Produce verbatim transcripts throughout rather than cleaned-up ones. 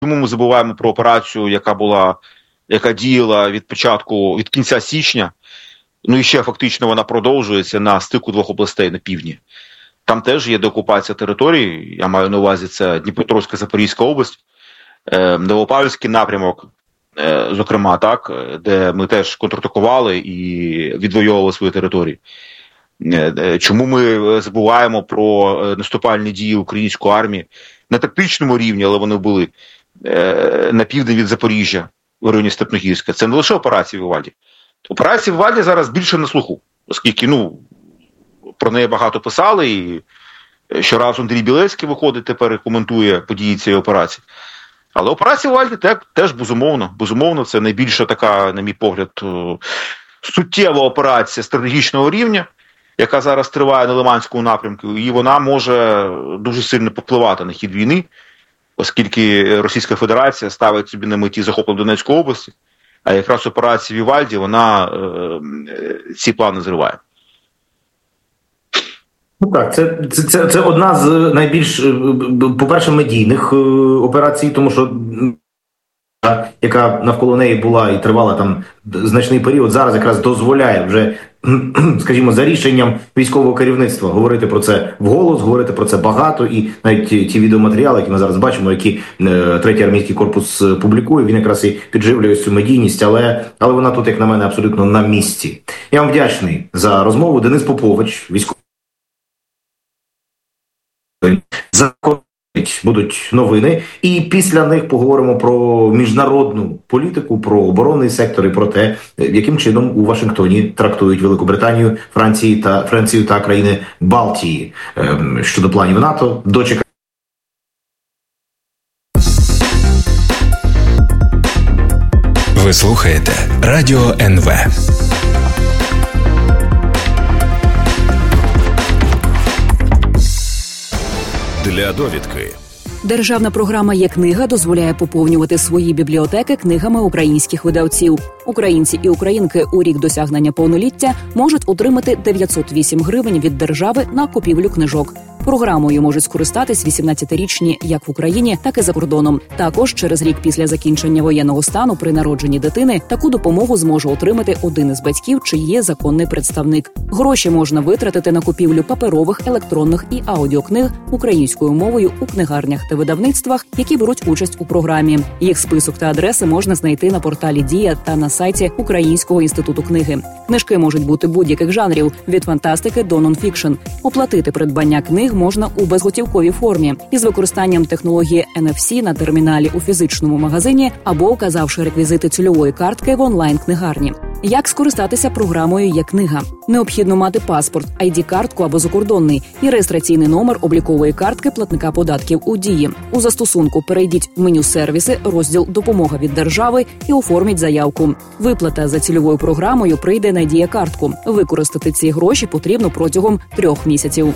Чому ми забуваємо про операцію, яка була, яка діяла від початку, від кінця січня, ну і ще фактично вона продовжується на стику двох областей на півдні. Там теж є деокупація території, я маю на увазі це Дніпропетровська, Запорізька область, Новопавлівський напрямок, зокрема, так, де ми теж контратакували і відвоювали свої території. Чому ми забуваємо про наступальні дії української армії на тактичному рівні, але вони були на південь від Запоріжжя, в районі Степногірська. Це не лише операції в Івальді. Операція в Івальді зараз більше на слуху, оскільки, ну, про неї багато писали, і щоразу Андрій Білецький виходить тепер і коментує події цієї операції. Але операція в Івальді теж, безумовно, безумовно, це найбільша така, на мій погляд, суттєва операція стратегічного рівня, яка зараз триває на Лиманському напрямку, і вона може дуже сильно попливати на хід війни, оскільки Російська Федерація ставить собі на меті захоплення Донецької області, а якраз операція в Івальді, вона е, ці плани зриває. Ну так, це, це, це, це одна з найбільш, по-перше, медійних операцій, тому що яка навколо неї була і тривала там значний період, зараз якраз дозволяє вже, скажімо, за рішенням військового керівництва говорити про це вголос, говорити про це багато, і навіть ті, ті відеоматеріали, які ми зараз бачимо, які е, третій армійський корпус публікує, він якраз і підживлює цю медійність, але, але вона тут, як на мене, абсолютно на місці. Я вам вдячний за розмову. Денис Попович, військовий. Будуть новини, і після них поговоримо про міжнародну політику, про оборонний сектор і про те, яким чином у Вашингтоні трактують Велику Британію, Франції та Францію та країни Балтії щодо планів НАТО. Дочекаємо. Ви слухаєте Радіо ен ве. Для довідки. Державна програма «Є книга» дозволяє поповнювати свої бібліотеки книгами українських видавців. Українці і українки у рік досягнення повноліття можуть отримати дев'ятсот вісім гривень від держави на купівлю книжок. Програмою можуть скористатись вісімнадцятирічні як в Україні, так і за кордоном. Також через рік після закінчення воєнного стану при народженні дитини таку допомогу зможе отримати один із батьків, чи є законний представник. Гроші можна витратити на купівлю паперових, електронних і аудіокниг українською мовою у книгарнях та видавництвах, які беруть участь у програмі. Їх список та адреси можна знайти на порталі «Дія» та на сайті Українського інституту книги. Книжки можуть бути будь-яких жанрів – від фантастики до нонфікшн. Оплатити придбання книг можна у безготівковій формі із використанням технології ен еф сі на терміналі у фізичному магазині або указавши реквізити цільової картки в онлайн-книгарні. Як скористатися програмою «Є книга»? Необхідно мати паспорт, ай ді-картку або закордонний і реєстраційний номер облікової картки платника податків у Дії. У застосунку перейдіть в меню «Сервіси», розділ «Допомога від держави» і оформіть заявку. Виплата за цільовою програмою прийде на Дія-картку. Використати ці гроші потрібно протягом трьох місяців.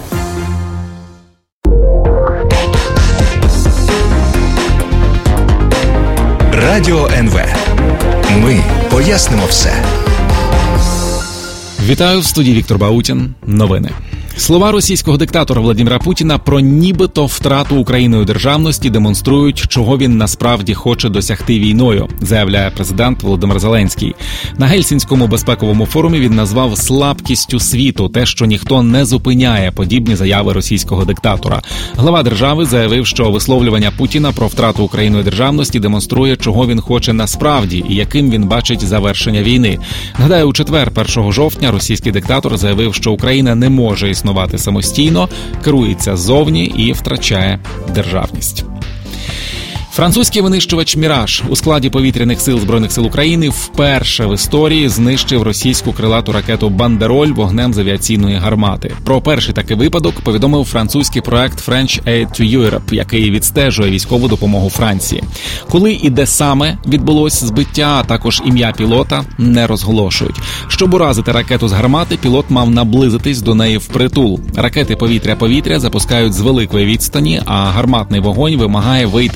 Радіо ен ве. Ми пояснимо все. Вітаю, в студії Віктор Баутін. Новини. Слова російського диктатора Владимира Путіна про нібито втрату Україною державності демонструють, чого він насправді хоче досягти війною, заявляє президент Володимир Зеленський. На Гельсінському безпековому форумі він назвав слабкістю світу те, що ніхто не зупиняє подібні заяви російського диктатора. Глава держави заявив, що висловлювання Путіна про втрату Україною державності демонструє, чого він хоче насправді і яким він бачить завершення війни. Нагадаю, у четвер, першого жовтня, російський диктатор заявив, що Україна не може існувати існувати самостійно, керується ззовні і втрачає державність. Французький винищувач «Міраж» у складі повітряних сил Збройних сил України вперше в історії знищив російську крилату ракету «Бандероль» вогнем з авіаційної гармати. Про перший такий випадок повідомив французький проект French Aid to Europe, який відстежує військову допомогу Франції. Коли і де саме відбулось збиття, а також ім'я пілота, не розголошують. Щоб уразити ракету з гармати, пілот мав наблизитись до неї впритул. Ракети повітря-повітря запускають з великої відстані, а гарматний вогонь вимагає вийти на ціль,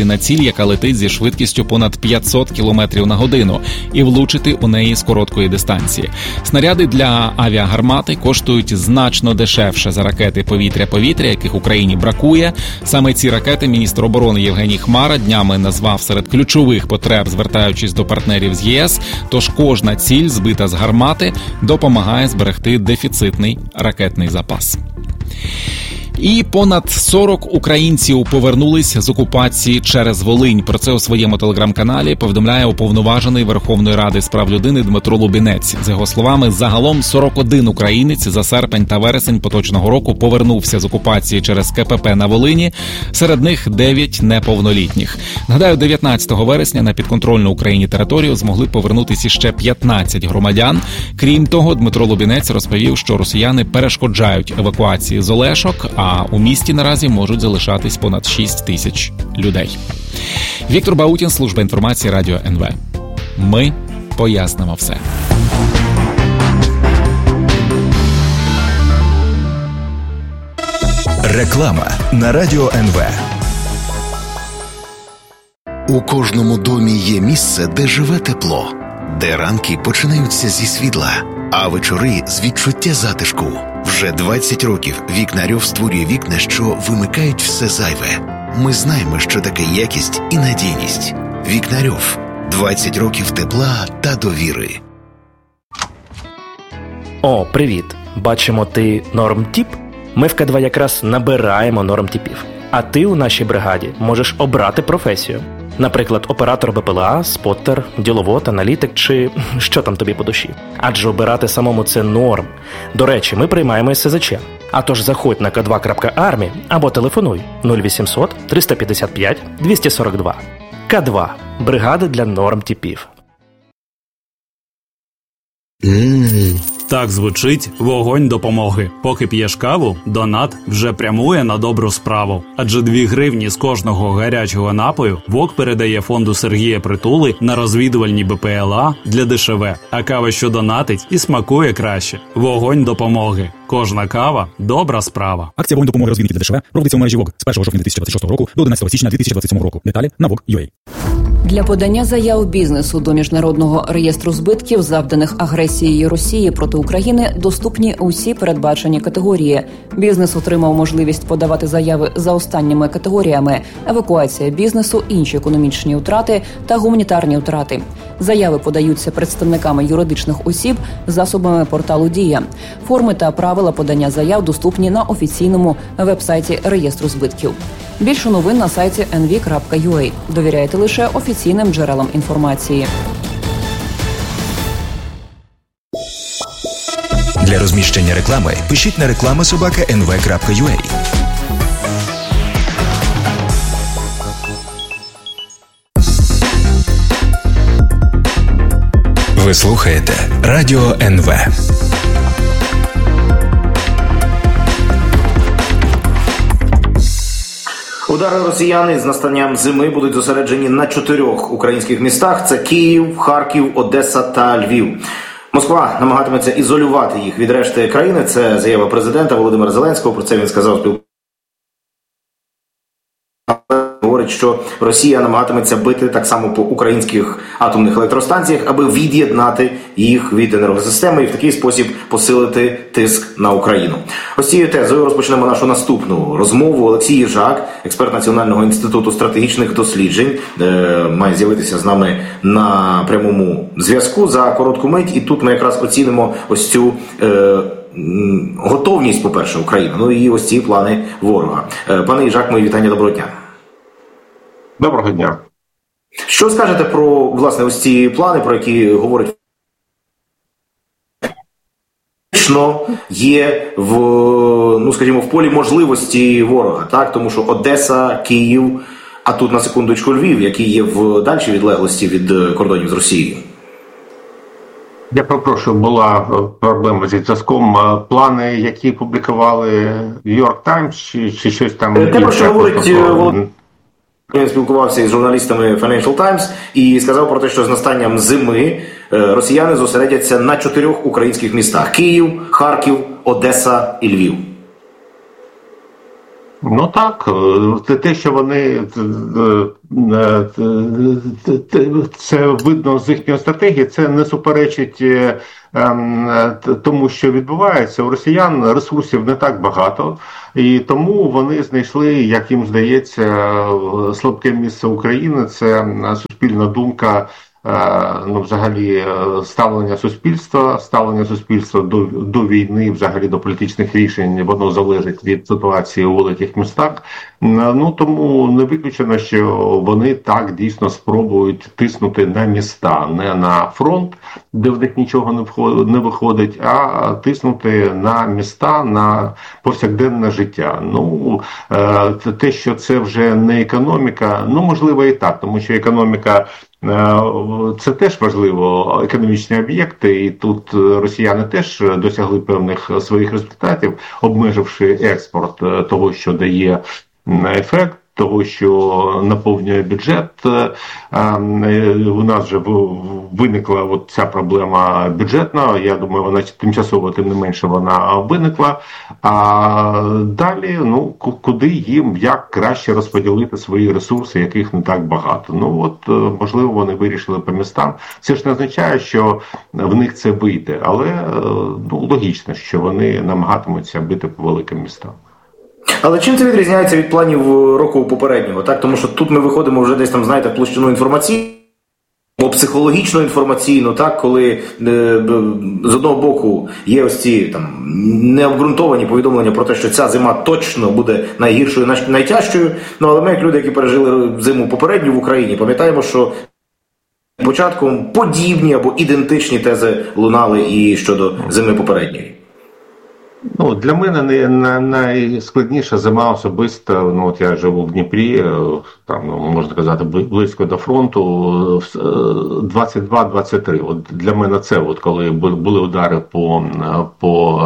яка летить зі швидкістю понад п'ятсот кілометрів на годину, і влучити у неї з короткої дистанції. Снаряди для авіагармати коштують значно дешевше за ракети повітря-повітря, яких Україні бракує. Саме ці ракети міністр оборони Євгеній Хмара днями назвав серед ключових потреб, звертаючись до партнерів з ЄС. Тож кожна ціль, збита з гармати, допомагає зберегти дефіцитний ракетний запас. І понад сорок українців повернулись з окупації через Волинь. Про це у своєму телеграм-каналі повідомляє уповноважений Верховної Ради з прав людини Дмитро Лубінець. За його словами, загалом сорок один українець за серпень та вересень поточного року повернувся з окупації через КПП на Волині. Серед них дев'ять неповнолітніх. Нагадаю, дев'ятнадцятого вересня на підконтрольну Україні територію змогли повернутися ще п'ятнадцять громадян. Крім того, Дмитро Лубінець розповів, що росіяни перешкоджають евакуації з Олешок, а А у місті наразі можуть залишатись понад шість тисяч людей. Віктор Баутін, служба інформації Радіо ен ве. Ми пояснимо все. Реклама на Радіо ен ве. У кожному домі є місце, де живе тепло, де ранки починаються зі світла, а вечори з відчуття затишку. Вже двадцять років Вікнарьов створює вікна, що вимикають все зайве. Ми знаємо, що таке якість і надійність. Вікнарьов. двадцять років тепла та довіри. О, привіт. Бачимо, ти нормтіп? Ми в Ка два якраз набираємо нормтіпів. А ти у нашій бригаді можеш обрати професію. Наприклад, оператор Б П Л А, споттер, діловод, аналітик чи що там тобі по душі. Адже обирати самому це норм. До речі, ми приймаємо ес зе че. А тож заходь на ка два крапка армі або телефонуй нуль вісімсот триста п'ятдесят п'ять двісті сорок два. Ка два. Бригада для нормтіпів. Mm. Так звучить вогонь допомоги. Поки п'єш каву, донат вже прямує на добру справу. Адже дві гривні з кожного гарячого напою ВОК передає фонду Сергія Притули на розвідувальні Б П Л А для Де Ше Ве. А кава, що донатить, і смакує краще. Вогонь допомоги. Кожна кава – добра справа. Акція «Вогонь допомоги розвідників для Де Ше Ве» проводиться у мережі ВОК з першого жовтня дві тисячі двадцять шостого року до одинадцятого січня дві тисячі двадцять сьомого року. Деталі на вок крапка ю а. Для подання заяв бізнесу до Міжнародного реєстру збитків, завданих агресією Росії проти України, доступні усі передбачені категорії. Бізнес отримав можливість подавати заяви за останніми категоріями: евакуація бізнесу, інші економічні втрати та гуманітарні втрати. Заяви подаються представниками юридичних осіб засобами порталу «Дія». Форми та правила подання заяв доступні на офіційному веб-сайті реєстру збитків. Більше новин на сайті ен ві крапка ю а. Довіряйте лише офіційним джерелам інформації. Для розміщення реклами пишіть на реклама собака ен ве крапка ю а. Ви слухаєте Радіо ен ве. Удари росіяни з настанням зими будуть зосереджені на чотирьох українських містах. Це Київ, Харків, Одеса та Львів. Москва намагатиметься ізолювати їх від решти країни. Це заява президента Володимира Зеленського. Про це він сказав спілкуванні. Говорить, що Росія намагатиметься бити так само по українських атомних електростанціях, аби від'єднати їх від енергосистеми і в такий спосіб посилити тиск на Україну. Ось цією тезою розпочнемо нашу наступну розмову. Олексій Їжак, експерт Національного інституту стратегічних досліджень, має з'явитися з нами на прямому зв'язку за коротку мить. І тут ми якраз оцінимо ось цю е, готовність, по-перше, України, ну і ось ці плани ворога. Пане Їжак, мої вітання, доброго дня. Доброго дня. Що скажете про, власне, ось ці плани, про які говорить є в, ну, скажімо, в полі можливості ворога, так? Тому що Одеса, Київ, а тут на секундочку Львів, який є в дальшій відлеглості від кордонів з Росією. Я перепрошую, була проблема зі зв'язком. Плани, які публікували Нью-Йорк Таймс, чи, чи щось там... Те, про що говорить Володимир. Він спілкувався із журналістами Financial Times і сказав про те, що з настанням зими росіяни зосередяться на чотирьох українських містах: Київ, Харків, Одеса і Львів. Ну так, те, що вони, це видно з їхньої стратегії, це не суперечить тому, що відбувається. У росіян ресурсів не так багато, і тому вони знайшли, як їм здається, слабке місце України – це суспільна думка, ну, взагалі, ставлення суспільства, ставлення суспільства до, до війни, взагалі до політичних рішень, воно залежить від ситуації у великих містах. Ну, тому не виключено, що вони так дійсно спробують тиснути на міста, не на фронт, де в них нічого не, вход, не виходить, а тиснути на міста, на повсякденне життя. Ну, те, що це вже не економіка, ну, можливо і так, тому що економіка це теж важливо, економічні об'єкти, і тут росіяни теж досягли певних своїх результатів, обмеживши експорт того, що дає ефект, того, що наповнює бюджет. У нас вже виникла от ця проблема бюджетна, я думаю, вона тимчасово, тим не менше, вона виникла. А далі, ну, куди їм, як краще розподілити свої ресурси, яких не так багато. Ну, от, можливо, вони вирішили по містам. Це ж не означає, що в них це вийде, але, ну, логічно, що вони намагатимуться бити по великим містам. Але чим це відрізняється від планів року попереднього? Так? Тому що тут ми виходимо вже десь там, знаєте, в площину інформаційну, психологічно інформаційну, так, коли е, з одного боку є ось ці там необґрунтовані повідомлення про те, що ця зима точно буде найгіршою, найтяжчою. Ну, але ми, як люди, які пережили зиму попередню в Україні, пам'ятаємо, що початком подібні або ідентичні тези лунали і щодо зими попередньої. Ну, для мене найскладніша зима особисто, ну, от я живу в Дніпрі, там, ну, можна казати, близько до фронту, двадцять два двадцять три. От для мене це, от коли були удари по, по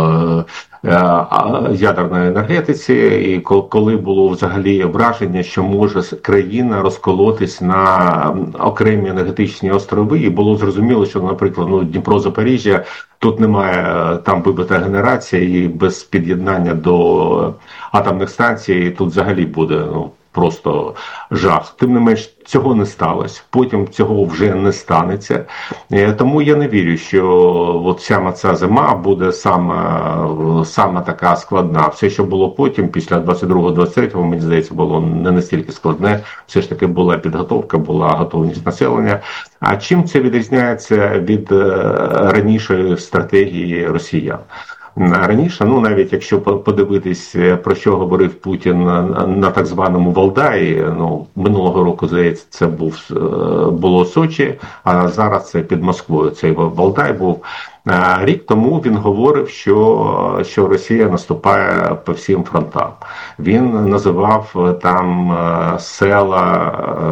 ядерної енергетиці, і коли було взагалі враження, що може країна розколотись на окремі енергетичні острови, і було зрозуміло, що, наприклад, ну, Дніпро-Запоріжжя, тут немає там вибита генерація, і без під'єднання до атомних станцій тут взагалі буде, ну, просто жах. Тим не менш, цього не сталося, потім цього вже не станеться. Тому я не вірю, що от саме ця зима буде саме, саме така складна. Все, що було потім, після двадцять другого двадцять третього, мені здається, було не настільки складне. Все ж таки була підготовка, була готовність населення. А чим це відрізняється від ранішої стратегії росіян? Раніше, ну, навіть якщо подивитись, про що говорив Путін на, на так званому Валдаї, ну, минулого року, здається, це був, було Сочі, а зараз це під Москвою, цей Валдай був. Рік тому він говорив, що, що Росія наступає по всім фронтам. Він називав там села,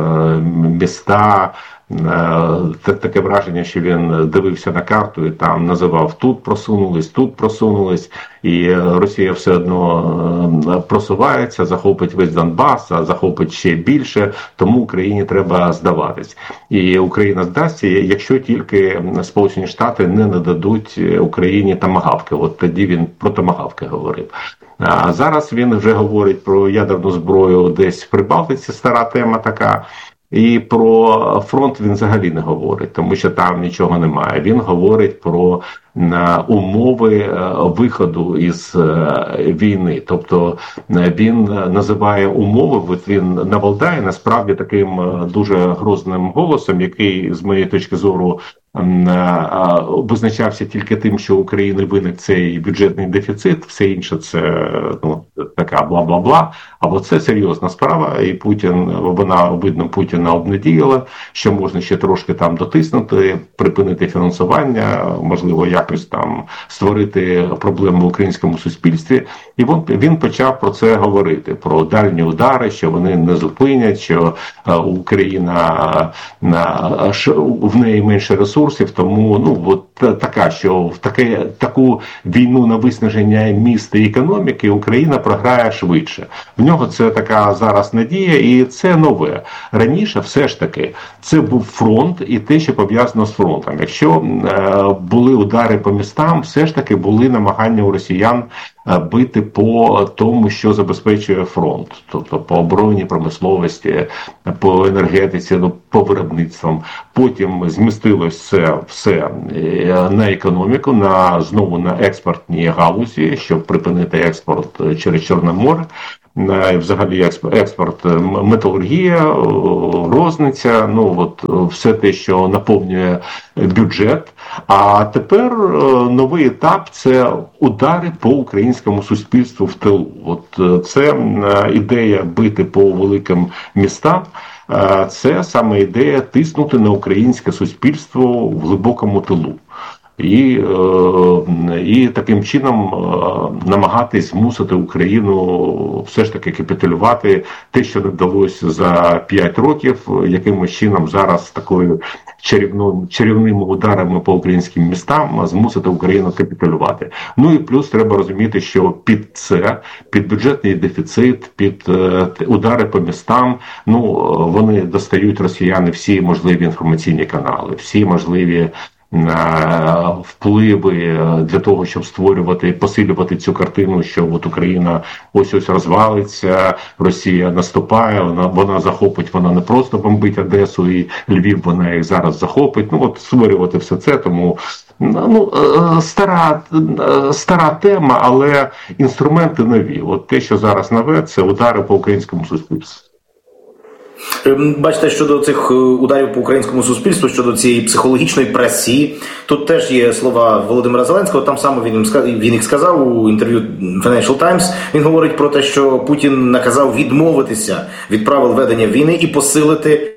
міста, таке враження, що він дивився на карту і там називав: тут просунулись, тут просунулись, і Росія все одно просувається, захопить весь Донбас, а захопить ще більше, тому Україні треба здаватись. І Україна здасться, якщо тільки Сполучені Штати не нададуть Україні томагавки. От тоді він про томагавки говорив. А зараз він вже говорить про ядерну зброю десь в Прибалтиці, стара тема така. І про фронт він взагалі не говорить, тому що там нічого немає. Він говорить про умови виходу із війни. Тобто він називає умови, от він на Валдаї насправді таким дуже грозним голосом, який, з моєї точки зору, визначався тільки тим, що у України виник цей бюджетний дефіцит, все інше це, ну, така бла-бла-бла, або це серйозна справа, і Путін, вона, видно, Путіна обнадіяла, що можна ще трошки там дотиснути, припинити фінансування, можливо, якось там створити проблеми в українському суспільстві. І він, він почав про це говорити, про дальні удари, що вони не зупинять, що Україна, в неї менше ресурсів, тому, ну, от така, що в таке, таку війну на виснаження міста і економіки Україна програє швидше. В нього це така зараз надія, і це нове. Раніше все ж таки це був фронт і те, що пов'язано з фронтом. Якщо е, були удари по містам, все ж таки були намагання у росіян бити по тому, що забезпечує фронт, тобто по оборонній промисловості, по енергетиці, ну, по виробництвам. Потім змістилось все, все на економіку, на знову на експортні галузі, щоб припинити експорт через Чорне море. Взагалі експорт, металургія, розниця, ну от все те, що наповнює бюджет. А тепер новий етап – це удари по українському суспільству в тилу. От це ідея бити по великим містам. Це саме ідея тиснути на українське суспільство в глибокому тилу. І, і таким чином намагатись змусити Україну все ж таки капітулювати те, що не вдалося за п'ять років, якимось чином зараз такою чарівною, чарівними ударами по українським містам змусити Україну капітулювати. Ну і плюс треба розуміти, що під це, під бюджетний дефіцит, під удари по містам, ну вони достають росіяни всі можливі інформаційні канали, всі можливі впливи для того, щоб створювати, посилювати цю картину, що от Україна ось-ось розвалиться, Росія наступає, вона, вона захопить, вона не просто бомбить Одесу і Львів, вона їх зараз захопить. Ну от створювати все це, тому ну, стара, стара тема, але інструменти нові. От те, що зараз нове, це удари по українському суспільству. Бачите, щодо цих ударів по українському суспільству, щодо цієї психологічної пресії, тут теж є слова Володимира Зеленського, там саме він, він їх сказав у інтерв'ю Financial Times. Він говорить про те, що Путін наказав відмовитися від правил ведення війни і посилити.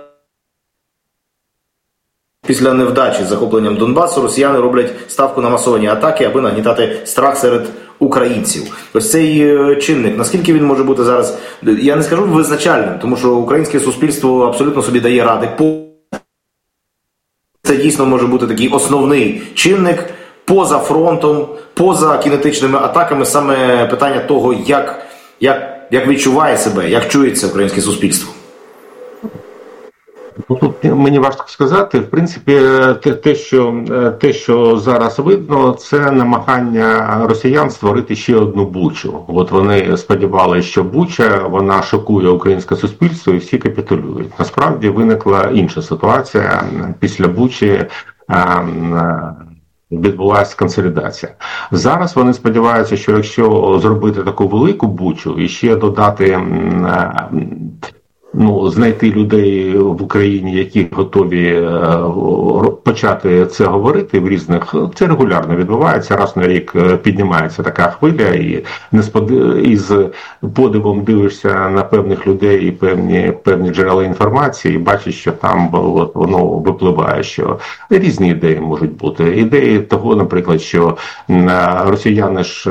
Після невдачі з захопленням Донбасу росіяни роблять ставку на масовані атаки, аби нагнітати страх серед українців. Ось цей чинник, наскільки він може бути зараз, я не скажу визначальним, тому що українське суспільство абсолютно собі дає ради. Це дійсно може бути такий основний чинник поза фронтом, поза кінетичними атаками, саме питання того, як, як, як відчуває себе, як чується українське суспільство. Тут мені важко сказати. В принципі, те, те, що, те, що зараз видно, це намагання росіян створити ще одну Бучу. От вони сподівалися, що Буча, вона шокує українське суспільство і всі капітулюють. Насправді виникла інша ситуація. Після Бучі відбулася консолідація. Зараз вони сподіваються, що якщо зробити таку велику Бучу і ще додати, ну, знайти людей в Україні, які готові е, почати це говорити в різних, це регулярно відбувається, раз на рік піднімається така хвиля, і не споди... і з подивом дивишся на певних людей і певні, певні джерела інформації, і бачиш, що там от, воно випливає, що різні ідеї можуть бути. Ідеї того, наприклад, що росіяни ж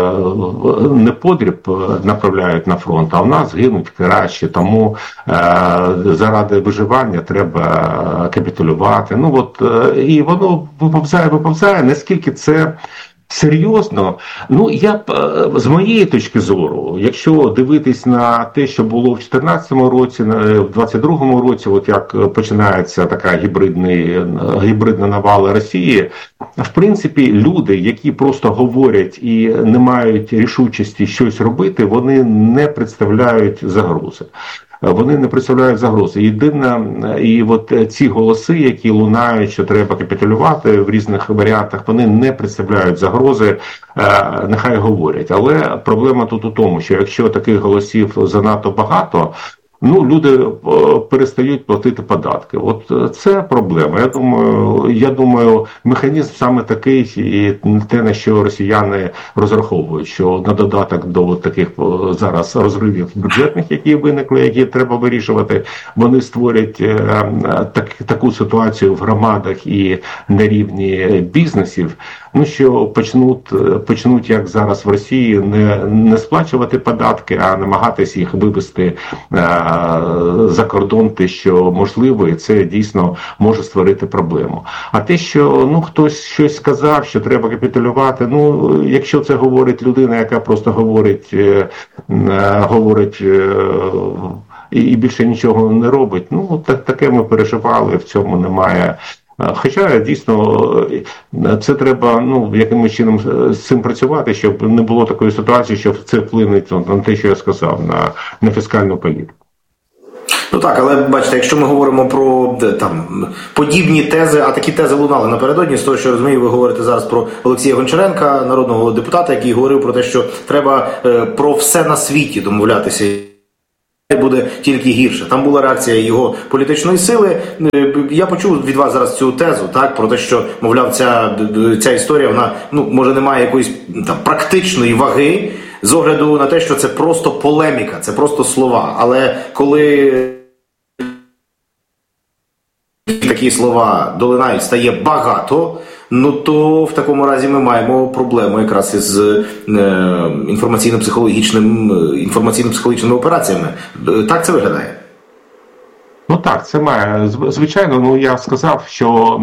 не подріб направляють на фронт, а в нас гинуть краще, тому заради виживання треба капітулювати. Ну от, і воно виповзає, виповзає, наскільки це серйозно. Ну, я б, з моєї точки зору, якщо дивитись на те, що було в чотирнадцятому році, в двадцять другому році, от як починається така гібридний, гібридна навала Росії, в принципі, люди, які просто говорять і не мають рішучості щось робити, вони не представляють загрози. Вони не представляють загрози. Єдине, і от ці голоси, які лунають, що треба капітулювати в різних варіантах, вони не представляють загрози, нехай говорять. Але проблема тут у тому, що якщо таких голосів занадто багато, ну, люди перестають платити податки. От це проблема. Я думаю, я думаю, механізм саме такий, і те, на що росіяни розраховують, що на додаток до таких зараз розривів бюджетних, які виникли, які треба вирішувати, вони створять так, таку ситуацію в громадах і на рівні бізнесів, ну, що почнуть, почнуть, як зараз в Росії, не, не сплачувати податки, а намагатись їх вивести за кордон, те, що можливо, і це дійсно може створити проблему. А те, що ну хтось щось сказав, що треба капітулювати, ну, якщо це говорить людина, яка просто говорить, е, е, говорить е, і більше нічого не робить, ну, так, таке ми переживали, в цьому немає Хоча, дійсно, це треба, ну, якимось чином з цим працювати, щоб не було такої ситуації, що це вплине на те, що я сказав, на, на фіскальну політику. Ну так, але бачите, якщо ми говоримо про там подібні тези, а такі тези лунали напередодні, з того, що розумію, ви говорите зараз про Олексія Гончаренка, народного депутата, який говорив про те, що треба е, про все на світі домовлятися. Буде тільки гірше. Там була реакція його політичної сили. Я почув від вас зараз цю тезу, так, про те, що, мовляв, ця, ця історія, вона, ну, може, не має якоїсь там практичної ваги, з огляду на те, що це просто полеміка, це просто слова. Але коли такі слова долинають, стає багато, ну то в такому разі ми маємо проблему якраз із е, інформаційно-психологічним, інформаційно-психологічними операціями. Так це виглядає? Ну так, це має. Звичайно, ну я сказав, що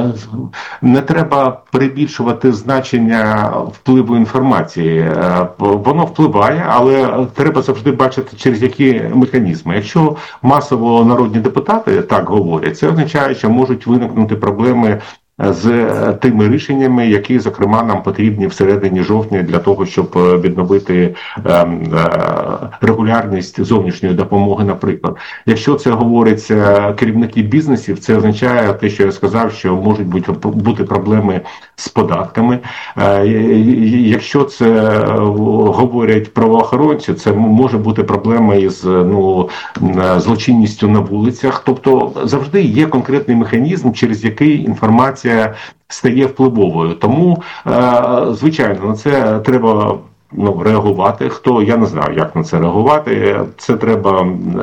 не треба перебільшувати значення впливу інформації. Воно впливає, але треба завжди бачити, через які механізми. Якщо масово народні депутати так говорять, це означає, що можуть виникнути проблеми з тими рішеннями, які, зокрема, нам потрібні всередині жовтня для того, щоб відновити регулярність зовнішньої допомоги, наприклад. Якщо це говориться керівники бізнесів, це означає те, що я сказав, що можуть бути проблеми з податками. Якщо це говорять правоохоронці, це може бути проблема із, ну, злочинністю на вулицях. Тобто завжди є конкретний механізм, через який інформація стає впливовою. Тому, звичайно, на це треба, ну, реагувати. Хто, я не знаю, як на це реагувати. Це треба,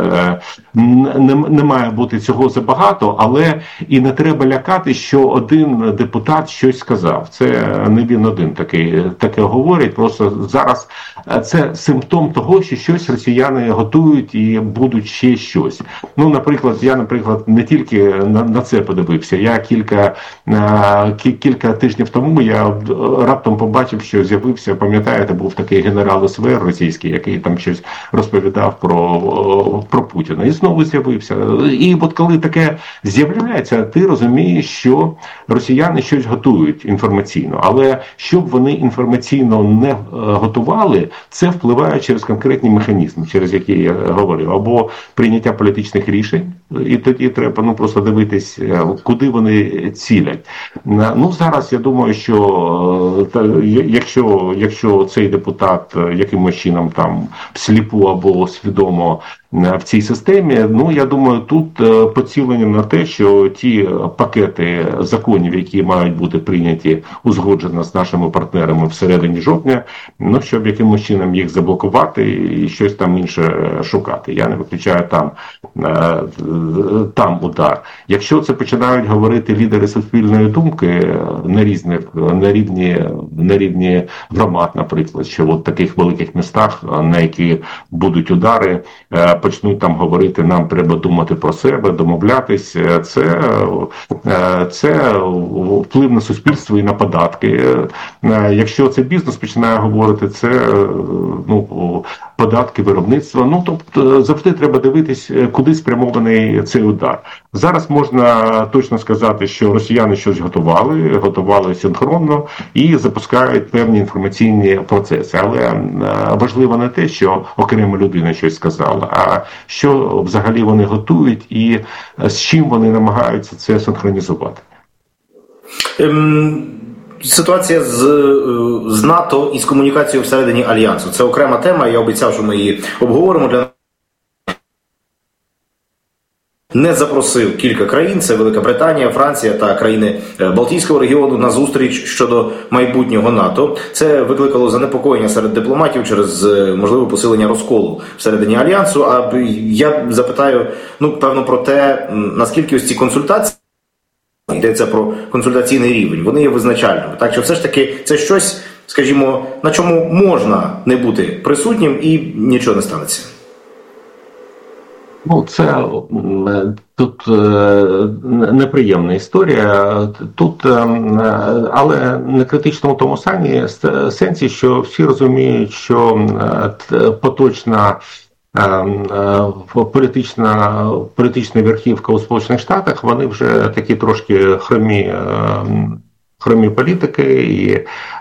не, не має бути цього забагато, але і не треба лякати, що один депутат щось сказав. Це не він один такий, таке говорить. Просто зараз це симптом того, що щось росіяни готують і будуть ще щось. Ну, наприклад, я, наприклад, не тільки на, на це подивився. Я кілька, кілька тижнів тому я раптом побачив, що з'явився, пам'ятаєте, був такий генерал СВР російський, який там щось розповідав про, про Путіна. І знову з'явився. І от коли таке з'являється, ти розумієш, що росіяни щось готують інформаційно. Але щоб вони інформаційно не готували, це впливає через конкретні механізми, через які я говорив. Або прийняття політичних рішень, і тоді треба, ну, просто дивитись, куди вони цілять. Ну, зараз я думаю, що якщо, якщо цей депутат якимось чином там сліпу або свідомо в цій системі, ну, я думаю, тут поцілення на те, що ті пакети законів, які мають бути прийняті узгоджено з нашими партнерами всередині жовтня, ну, щоб якимось чином їх заблокувати і щось там інше шукати. Я не виключаю там, там удар. Якщо це починають говорити лідери суспільної думки на різних, на рівні, на рівні громад, наприклад, що от в таких великих містах, на які будуть удари, почнуть там говорити, нам треба думати про себе, домовлятись, це, це вплив на суспільство і на податки. Якщо це бізнес починає говорити, це, ну, податки, виробництва. Ну, тобто завжди треба дивитись, куди спрямований цей удар. Зараз можна точно сказати, що росіяни щось готували, готували синхронно і запускають певні інформаційні процеси. Але важливо не те, що окрема людина щось сказала, а що взагалі вони готують і з чим вони намагаються це синхронізувати. Ем... Ситуація з, з НАТО і з комунікацією всередині Альянсу. Це окрема тема, я обіцяв, що ми її обговоримо. Для не запросив кілька країн, це Велика Британія, Франція та країни Балтійського регіону, на зустріч щодо майбутнього НАТО. Це викликало занепокоєння серед дипломатів через можливе посилення розколу всередині Альянсу. А я запитаю, ну, певно, про те, наскільки ось ці консультації, йдеться про консультаційний рівень, вони є визначальними. Так що все ж таки це щось, скажімо, на чому можна не бути присутнім і нічого не станеться. Ну, це тут неприємна історія. Тут, але не критично в тому сенсі, що всі розуміють, що поточна політична, політична верхівка у Сполучених Штатах, вони вже такі трошки хромі, хромі політики і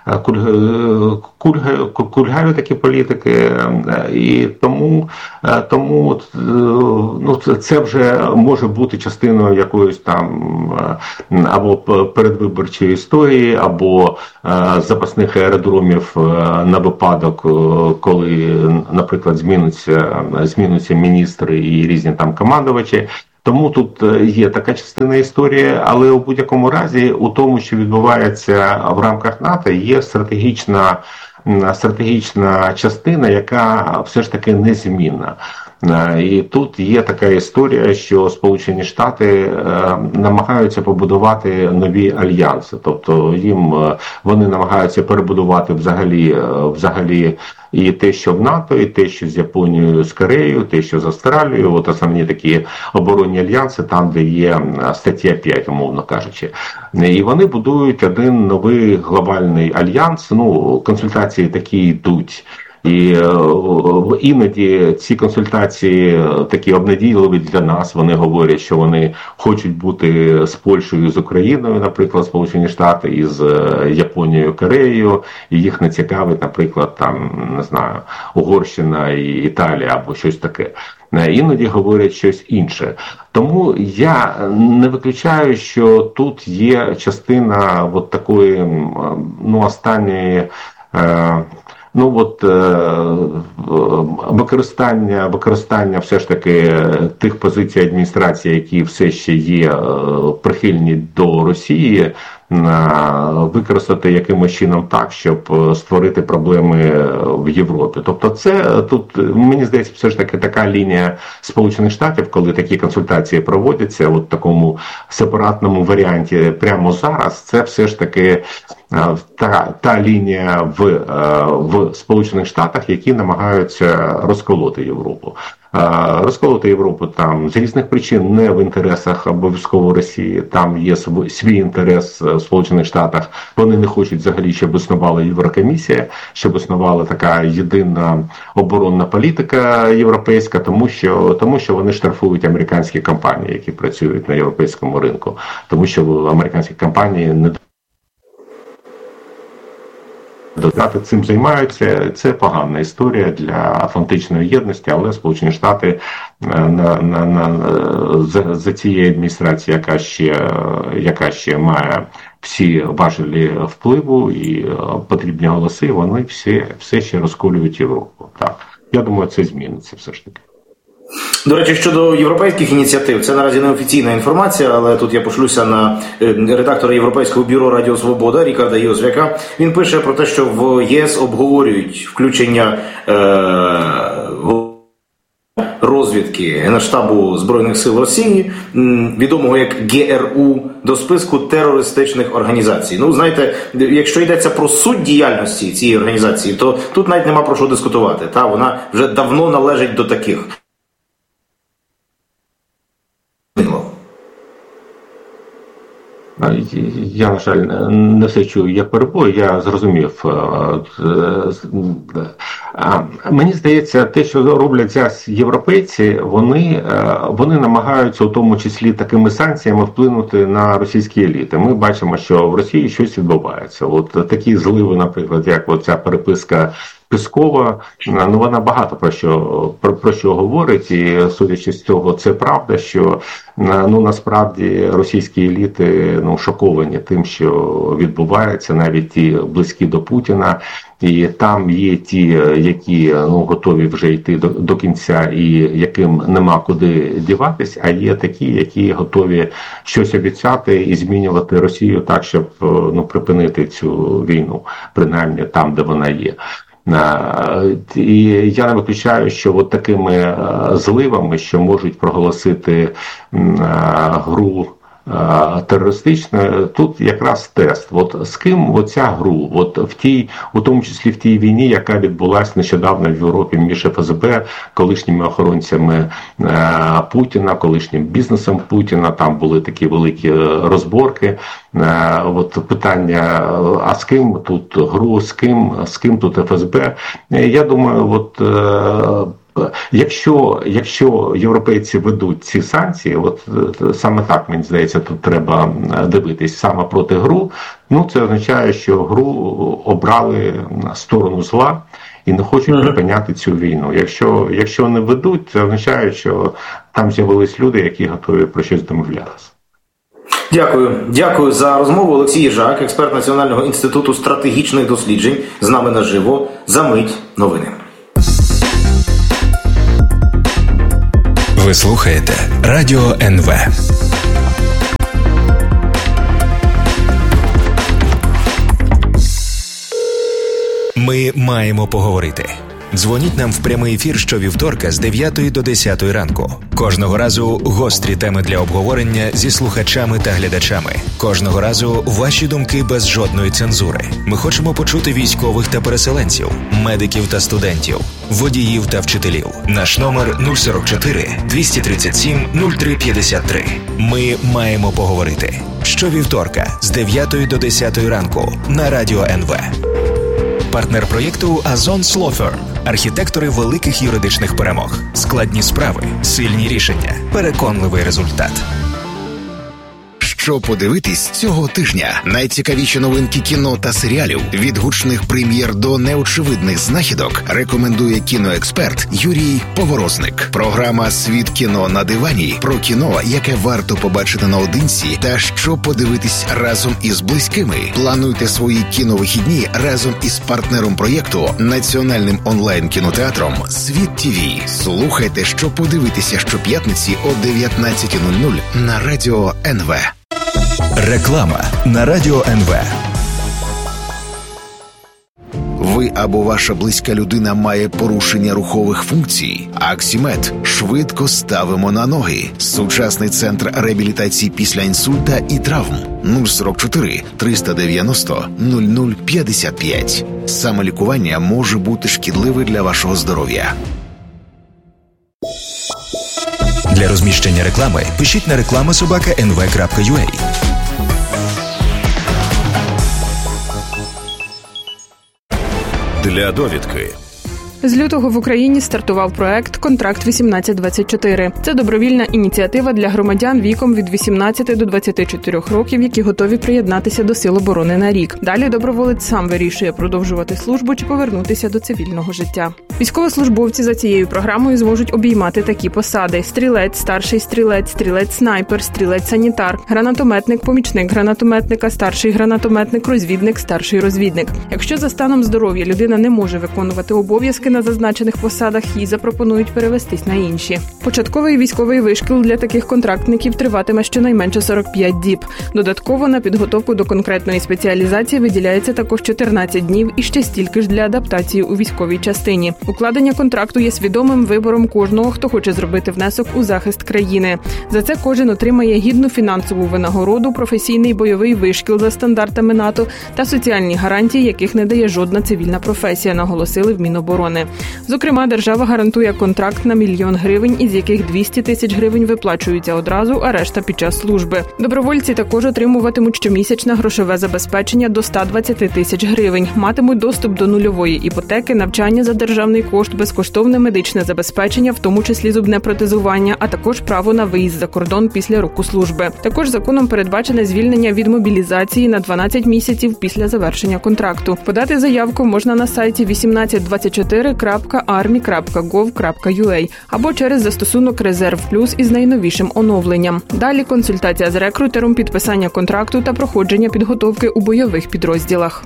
кульгаві такі політики, і тому, тому ну, це вже може бути частиною якоїсь там або передвиборчої історії, або запасних аеродромів на випадок, коли, наприклад, змінються, змінються міністри і різні там командувачі. Тому тут є така частина історії, але у будь-якому разі у тому, що відбувається в рамках НАТО, є стратегічна, стратегічна частина, яка все ж таки незмінна. І тут є така історія, що Сполучені Штати намагаються побудувати нові альянси. Тобто їм вони намагаються перебудувати взагалі, взагалі і те, що в НАТО, і те, що з Японією, з Кореєю, те, що з Австралією, от основні такі оборонні альянси, там, де є стаття п'ять, умовно кажучи. І вони будують один новий глобальний альянс, ну, консультації такі йдуть. І іноді ці консультації такі обнадійливі для нас. Вони говорять, що вони хочуть бути з Польщею, з Україною, наприклад, Сполучені Штати, і з Японією, Кореєю. І їх не цікавить, наприклад, там, не знаю, Угорщина і Італія або щось таке. Іноді говорять щось інше. Тому я не виключаю, що тут є частина от такої, ну, останньої... Ну от використання, використання все ж таки тих позицій адміністрації, які все ще є прихильні до Росії, використати якимось чином так, щоб створити проблеми в Європі. Тобто це тут, мені здається, все ж таки така лінія Сполучених Штатів, коли такі консультації проводяться, от в такому сепаратному варіанті прямо зараз, це все ж таки та, та лінія в, в Сполучених Штатах, які намагаються розколоти Європу. Розколоти Європу там з різних причин, не в інтересах обов'язково Росії, там є свій інтерес в Сполучених Штатах. Вони не хочуть взагалі, щоб існувала Єврокомісія, щоб існувала така єдина оборонна політика європейська, тому що, тому що вони штрафують американські компанії, які працюють на європейському ринку, тому що американські компанії не Штати цим займаються. Це погана історія для Атлантичної єдності, але Сполучені Штати на, на, на, за, за цією адміністрацією, яка ще, яка ще має всі важелі впливу і потрібні голоси, вони всі, все ще розколюють Європу. Так. Я думаю, це зміниться все ж таки. До речі, щодо європейських ініціатив, це наразі не офіційна інформація, але тут я пошлюся на редактора Європейського бюро Радіо Свобода Рікарда Йозвяка. Він пише про те, що в ЄС обговорюють включення е- розвідки Генштабу Збройних сил Росії, відомого як ГРУ, до списку терористичних організацій. Ну, знаєте, якщо йдеться про суть діяльності цієї організації, то тут навіть нема про що дискутувати. Та? Вона вже давно належить до таких. Я, на жаль, не все чую, я перебою, я зрозумів. Мені здається, те, що роблять зараз європейці, вони, вони намагаються у тому числі такими санкціями вплинути на російські еліти. Ми бачимо, що в Росії щось відбувається. От такі зливи, наприклад, як оця переписка Пескова, ну вона багато про що, про, про що говорить, і судячи з цього, це правда, що ну насправді російські еліти ну шоковані тим, що відбувається, навіть ті близькі до Путіна, і там є ті, які ну готові вже йти до, до кінця і яким нема куди діватись, а є такі, які готові щось обіцяти і змінювати Росію так, щоб ну припинити цю війну, принаймні там, де вона є. І я не виключаю, що от такими зливами, що можуть проголосити гру терористичною, тут якраз тест. От з ким оця гру, от в тій, у тому числі в тій війні, яка відбулася нещодавно в Європі між еф ес бе, колишніми охоронцями Путіна, колишнім бізнесом Путіна, там були такі великі розборки. От питання, а з ким тут гру, з ким, з ким тут еф ес бе? Я думаю, от Якщо, якщо європейці ведуть ці санкції, от саме так, мені здається, тут треба дивитись саме проти ГРУ, ну це означає, що ГРУ обрали сторону зла і не хочуть припиняти цю війну. Якщо, якщо не ведуть, це означає, що там з'явились люди, які готові про щось домовлятися. Дякую. Дякую за розмову. Олексій Їжак, експерт Національного інституту стратегічних досліджень, з нами наживо. За мить новини. Ви слухаєте Радіо ен ве. Ми маємо поговорити. Дзвоніть нам в прямий ефір щовівторка з дев'ятої до десятої ранку. Кожного разу гострі теми для обговорення зі слухачами та глядачами. Кожного разу ваші думки без жодної цензури. Ми хочемо почути військових та переселенців, медиків та студентів, водіїв та вчителів. Наш номер нуль сорок чотири двісті тридцять сім нуль три п'ятдесят три. Ми маємо поговорити. Щовівторка з дев'ятої до десятої ранку на Радіо ен ве. Партнер проєкту Azon Law Firm. Архітектори великих юридичних перемог. Складні справи, сильні рішення, переконливий результат. Що подивитись цього тижня? Найцікавіші новинки кіно та серіалів від гучних прем'єр до неочевидних знахідок рекомендує кіноексперт Юрій Поворозник. Програма «Світ кіно на дивані» про кіно, яке варто побачити наодинці та що подивитись разом із близькими. Плануйте свої кіновихідні разом із партнером проєкту, національним онлайн-кінотеатром «Світ ТІВІ». Слухайте, що подивитися щоп'ятниці о дев'ятнадцята нуль нуль на Радіо ен ве. Реклама на Радіо ен ве. Ви або ваша близька людина має порушення рухових функцій? Аксімед. Швидко ставимо на ноги. Сучасний центр реабілітації після інсульта і травм. нуль сорок чотири триста дев'яносто нуль нуль п'ятдесят п'ять. Самолікування може бути шкідливе для вашого здоров'я. Для розміщення реклами пишіть на реклама собака ен ве крапка ю а. Для довідки. З лютого в Україні стартував проект «Контракт вісімнадцять двадцять чотири». Це добровільна ініціатива для громадян віком від вісімнадцяти до двадцяти чотирьох років, які готові приєднатися до Сил оборони на рік. Далі доброволець сам вирішує продовжувати службу чи повернутися до цивільного життя. Військовослужбовці за цією програмою зможуть обіймати такі посади: стрілець, старший стрілець, стрілець-снайпер, стрілець-санітар, гранатометник, помічник гранатометника, старший гранатометник, розвідник, старший розвідник. Якщо за станом здоров'я людина не може виконувати обов'язки на зазначених посадах, їй запропонують перевестись на інші. Початковий військовий вишкіл для таких контрактників триватиме щонайменше сорок п'ять діб. Додатково на підготовку до конкретної спеціалізації виділяється також чотирнадцять днів і ще стільки ж для адаптації у військовій частині. Укладення контракту є свідомим вибором кожного, хто хоче зробити внесок у захист країни. За це кожен отримає гідну фінансову винагороду, професійний бойовий вишкіл за стандартами НАТО та соціальні гарантії, яких не дає жодна цивільна професія, наголосили в Міноборони. Зокрема, держава гарантує контракт на мільйон гривень, із яких двісті тисяч гривень виплачуються одразу, а решта під час служби. Добровольці також отримуватимуть щомісячне грошове забезпечення до ста двадцяти тисяч гривень, матимуть доступ до нульової іпотеки, навчання за державний кошт, безкоштовне медичне забезпечення, в тому числі зубне протезування, а також право на виїзд за кордон після року служби. Також законом передбачене звільнення від мобілізації на дванадцять місяців після завершення контракту. Подати заявку можна на сайті вісімнадцять двадцять чотири крапка армі крапка гов крапка ю а або через застосунок «Резерв Плюс» із найновішим оновленням. Далі консультація з рекрутером, підписання контракту та проходження підготовки у бойових підрозділах.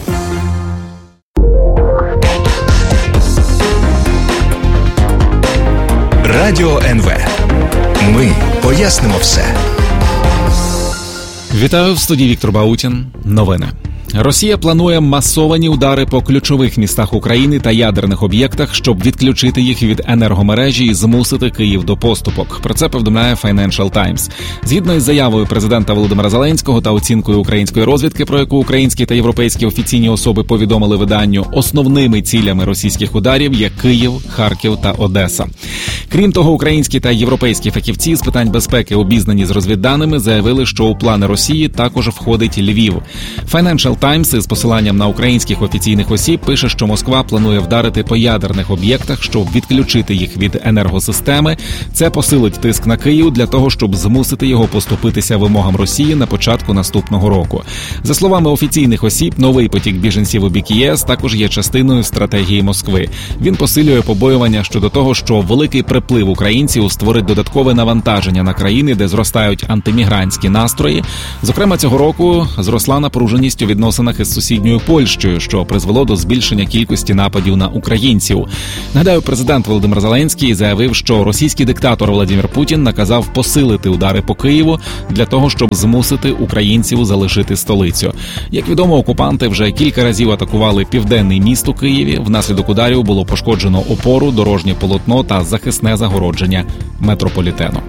Радіо ен ве. Ми пояснимо все. Вітаю, в студії Віктор Баутін. Новини. Росія планує масовані удари по ключових містах України та ядерних об'єктах, щоб відключити їх від енергомережі і змусити Київ до поступок. Про це повідомляє Financial Times. Згідно із заявою президента Володимира Зеленського та оцінкою української розвідки, про яку українські та європейські офіційні особи повідомили виданню, основними цілями російських ударів є Київ, Харків та Одеса. Крім того, українські та європейські фахівці з питань безпеки, обізнані з розвідданими, заявили, що у плани Росії також входить Львів. Financial Таймс із посиланням на українських офіційних осіб пише, що Москва планує вдарити по ядерних об'єктах, щоб відключити їх від енергосистеми. Це посилить тиск на Київ для того, щоб змусити його поступитися вимогам Росії на початку наступного року. За словами офіційних осіб, новий потік біженців у бік ЄС також є частиною стратегії Москви. Він посилює побоювання щодо того, що великий приплив українців створить додаткове навантаження на країни, де зростають антимігрантські настрої. Зокрема, цього року зросла напруженість у відносинах із сусідньою Польщею, що призвело до збільшення кількості нападів на українців. Нагадаю, президент Володимир Зеленський заявив, що російський диктатор Владимир Путін наказав посилити удари по Києву для того, щоб змусити українців залишити столицю. Як відомо, окупанти вже кілька разів атакували південний міст у Києві. Внаслідок ударів було пошкоджено опору, дорожнє полотно та захисне загородження метрополітену.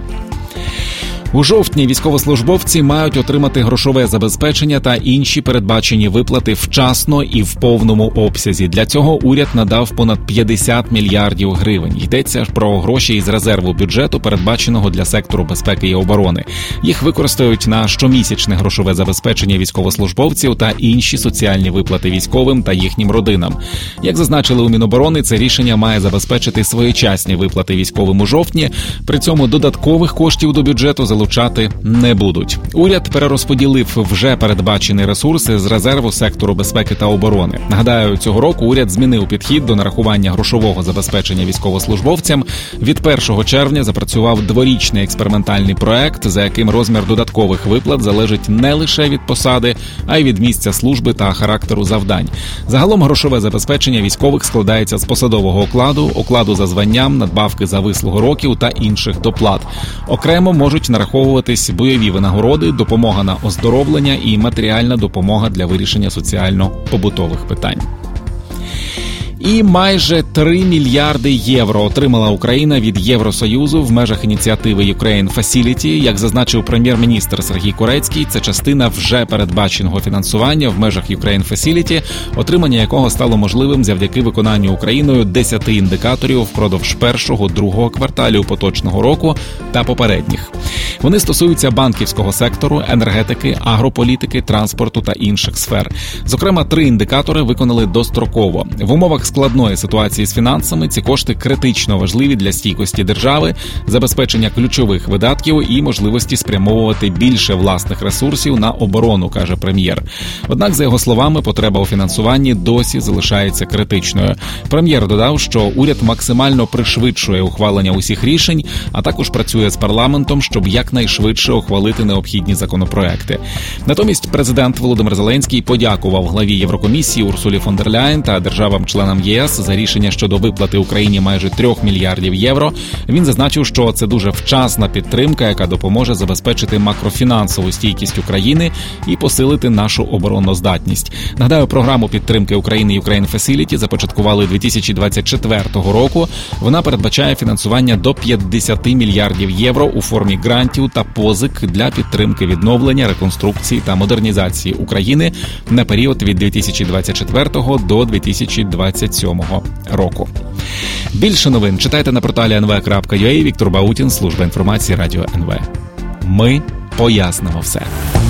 У жовтні військовослужбовці мають отримати грошове забезпечення та інші передбачені виплати вчасно і в повному обсязі. Для цього уряд надав понад п'ятдесят мільярдів гривень. Йдеться про гроші із резерву бюджету, передбаченого для сектору безпеки і оборони. Їх використають на щомісячне грошове забезпечення військовослужбовців та інші соціальні виплати військовим та їхнім родинам. Як зазначили у Міноборони, це рішення має забезпечити своєчасні виплати військовим у жовтні. При цьому додаткових коштів до бюджету залучати не будуть. Уряд перерозподілив вже передбачені ресурси з резерву сектору безпеки та оборони. Нагадаю, цього року уряд змінив підхід до нарахування грошового забезпечення військовослужбовцям. Від першого червня запрацював дворічний експериментальний проект, за яким розмір додаткових виплат залежить не лише від посади, а й від місця служби та характеру завдань. Загалом грошове забезпечення військових складається з посадового окладу, окладу за званням, надбавки за вислугу років та інших доплат. Окремо можуть нараховувати бойові винагороди, допомога на оздоровлення і матеріальна допомога для вирішення соціально-побутових питань. І майже три мільярди євро отримала Україна від Євросоюзу в межах ініціативи Ukraine Facility. Як зазначив прем'єр-міністр Сергій Корецький, це частина вже передбаченого фінансування в межах Ukraine Facility, отримання якого стало можливим завдяки виконанню Україною десяти індикаторів впродовж першого-другого кварталів поточного року та попередніх. Вони стосуються банківського сектору, енергетики, агрополітики, транспорту та інших сфер. Зокрема, три індикатори виконали достроково. В умовах складної ситуації з фінансами ці кошти критично важливі для стійкості держави, забезпечення ключових видатків і можливості спрямовувати більше власних ресурсів на оборону, каже прем'єр. Однак, за його словами, потреба у фінансуванні досі залишається критичною. Прем'єр додав, що уряд максимально пришвидшує ухвалення усіх рішень, а також працює з парламентом, щоб якнайшвидше ухвалити необхідні законопроекти. Натомість президент Володимир Зеленський подякував главі Єврокомісії Урсулі фон дер Ляєн та державам-членам ЄС за рішення щодо виплати Україні майже трьох мільярдів євро. Він зазначив, що це дуже вчасна підтримка, яка допоможе забезпечити макрофінансову стійкість України і посилити нашу обороноздатність. Нагадаю, програму підтримки України Ukraine Facility започаткували дві тисячі двадцять четвертого року. Вона передбачає фінансування до п'ятдесят мільярдів євро у формі грантів та позик для підтримки відновлення, реконструкції та модернізації України на період від дві тисячі двадцять четвертого до дві тисячі двадцять сьомого року. Більше новин читайте на порталі ен ве крапка ю а. Віктор Баутін, служба інформації Радіо ен ве. Ми пояснимо все.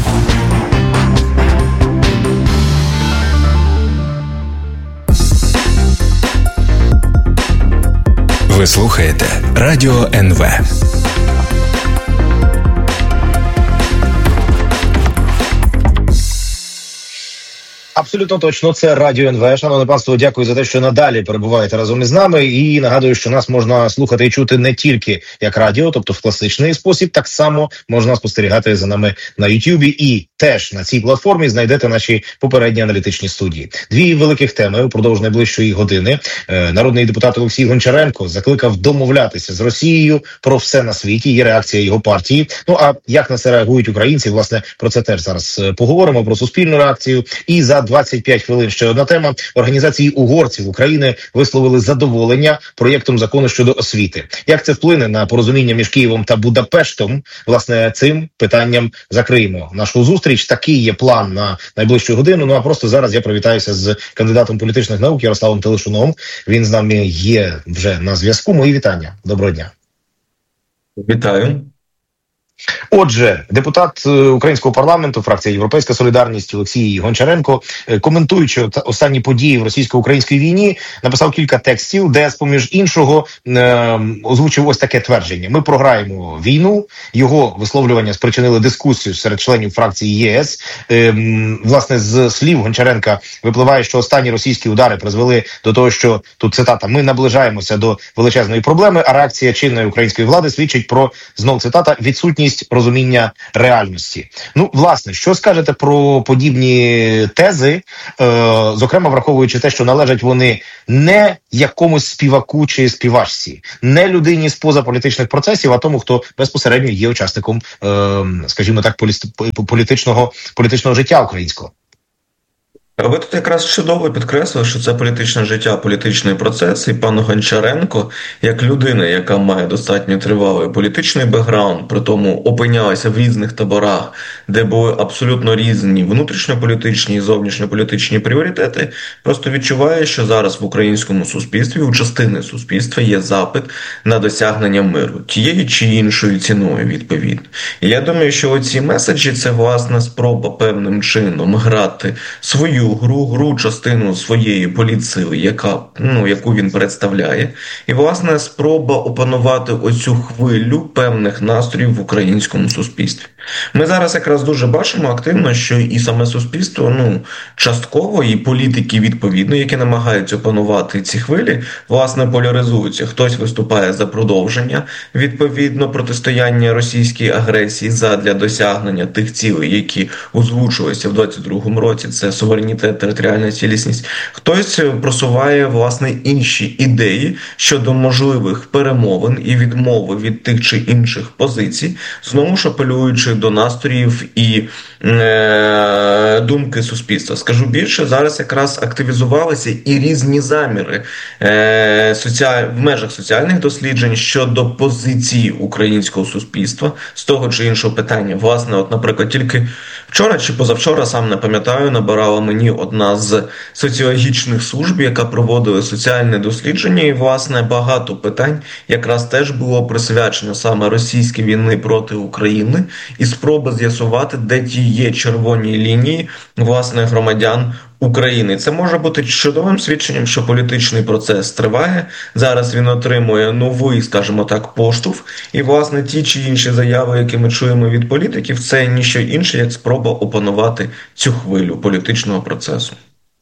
Ви слухаєте Радіо ен ве. Абсолютно точно, це Радіо ен ве. Шановне панство, дякую за те, що надалі перебуваєте разом із нами. І нагадую, що нас можна слухати і чути не тільки як радіо, тобто в класичний спосіб, так само можна спостерігати за нами на Ютубі. І теж на цій платформі знайдете наші попередні аналітичні студії. Дві великих теми упродовж найближчої години. Народний депутат Олексій Гончаренко закликав домовлятися з Росією про все на світі. Є реакція його партії. Ну а як на це реагують українці? Власне, про це теж зараз поговоримо, про суспільну реакцію. І за двадцять п'ять хвилин ще одна тема. Організації угорців України висловили задоволення проєктом закону щодо освіти. Як це вплине на порозуміння між Києвом та Будапештом? Власне, цим питанням закриємо нашу зустріч. Такий є план на найближчу годину. Ну а просто зараз я привітаюся з кандидатом політичних наук Ярославом Телешуном. Він з нами є вже на зв'язку. Мої вітання. Доброго дня. Вітаю. Отже, депутат українського парламенту, фракція «Європейська солідарність» Олексій Гончаренко, коментуючи останні події в російсько-українській війні, написав кілька текстів, де, з-поміж іншого, озвучив ось таке твердження. Ми програємо війну. Його висловлювання спричинили дискусію серед членів фракції ЄС. Власне, з слів Гончаренка випливає, що останні російські удари призвели до того, що, тут цитата, ми наближаємося до величезної проблеми, а реакція чинної української влади свідчить про, знов цитата, відсутність розуміння реальності. Ну, власне, що скажете про подібні тези, е, зокрема, враховуючи те, що належать вони не якомусь співаку чи співачці, не людині з позаполітичних процесів, а тому, хто безпосередньо є учасником, е, скажімо так, політичного, політичного життя українського? Ви тут якраз чудово підкреслили, що це політичне життя, політичний процес, і пан Гончаренко, як людина, яка має достатньо тривалий політичний бекграунд, при тому опинялася в різних таборах, де були абсолютно різні внутрішньополітичні і зовнішньополітичні пріоритети, просто відчуває, що зараз в українському суспільстві, у частини суспільства є запит на досягнення миру, тією чи іншою ціною, відповідно. І я думаю, що оці меседжі – це, власне, спроба певним чином грати свою гру, гру частину своєї політсили, яка, ну, яку він представляє, і, власне, спроба опанувати оцю хвилю певних настроїв в українському суспільстві. Ми зараз якраз дуже бачимо активно, що і саме суспільство, ну, частково, і політики, відповідно, які намагаються опанувати ці хвилі, власне, поляризуються. Хтось виступає за продовження, відповідно, протистояння російській агресії задля досягнення тих цілей, які озвучувалися в двадцять другому році, це суверенітет, територіальна цілісність. Хтось просуває, власне, інші ідеї щодо можливих перемовин і відмови від тих чи інших позицій, знову ж апелюючи до настроїв і е, думки суспільства. Скажу більше, зараз якраз активізувалися і різні заміри е, соціаль... в межах соціальних досліджень щодо позиції українського суспільства з того чи іншого питання. Власне, от, наприклад, тільки вчора чи позавчора, сам не пам'ятаю, набирала мені одна з соціологічних служб, яка проводила соціальне дослідження, і, власне, багато питань якраз теж було присвячено саме російській війни проти України і спроби з'ясувати, де ті є червоні лінії, власне, громадян України. Це може бути чудовим свідченням, що політичний процес триває. Зараз він отримує новий, скажімо так, поштовх. І, власне, ті чи інші заяви, які ми чуємо від політиків, це ніщо інше, як спроба опанувати цю хвилю політичного процесу.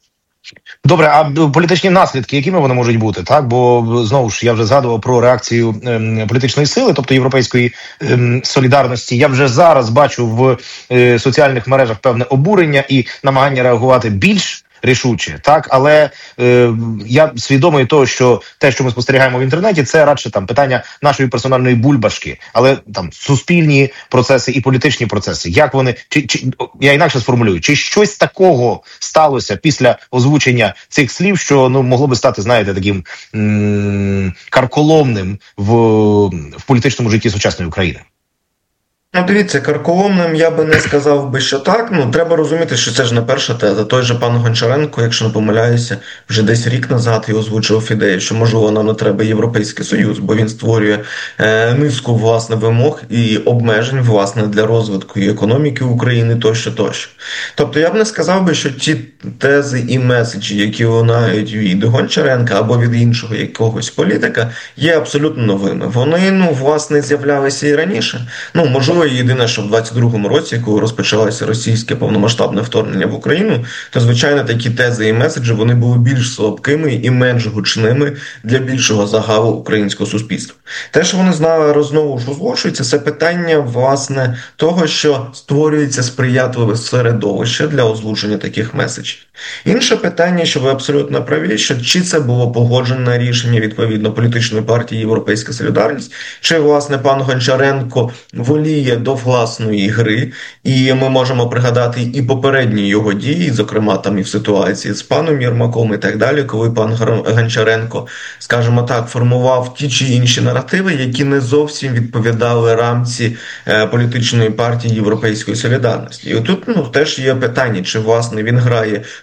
Добре, а політичні наслідки, якими вони можуть бути? Так, бо, знову ж, я вже згадував про реакцію ем, політичної сили, тобто Європейської ем, солідарності. Я вже зараз бачу в е, соціальних мережах певне обурення і намагання реагувати більш рішуче, так, але е, я свідомий того, що те, що ми спостерігаємо в інтернеті, це радше там питання нашої персональної бульбашки, але там суспільні процеси і політичні процеси, як вони, чи, чи я інакше сформулюю, чи щось такого сталося після озвучення цих слів, що, ну, могло би стати, знаєте, таким м- карколомним в, в політичному житті сучасної України? Ну, дивіться, карколомним я би не сказав би, що так. Ну, треба розуміти, що це ж не перша теза. Той же пан Гончаренко, якщо не помиляюся, вже десь рік назад і озвучував ідею, що, можливо, нам не треба Європейський Союз, бо він створює е, низку, власне, вимог і обмежень, власне, для розвитку і економіки України, тощо, тощо. Тобто, я б не сказав би, що ті тези і меседжі, які лунають від Гончаренка або від іншого якогось політика, є абсолютно новими. Вони, ну, власне, з'являлися і раніше. Ну, можливо, єдине, що в двадцять другому році, коли розпочалося російське повномасштабне вторгнення в Україну, то, звичайно, такі тези і меседжі, вони були більш слабкими і менш гучними для більшого загалу українського суспільства. Те, що вони знову ж розголошуються, це питання, власне, того, що створюється сприятливе середовище для озвучення таких меседжів. Інше питання, що ви абсолютно праві, що чи це було погоджене рішення, відповідно, політичної партії «Європейська солідарність», чи, власне, пан Гончаренко воліє до власної гри, і ми можемо пригадати і попередні його дії, зокрема там і в ситуації з паном Єрмаком і так далі, коли пан Гончаренко, скажімо так, формував ті чи інші наративи, які не зовсім відповідали рамці е, політичної партії Європейської солідарності. І тут, ну, теж є питання, чи, власне, він грає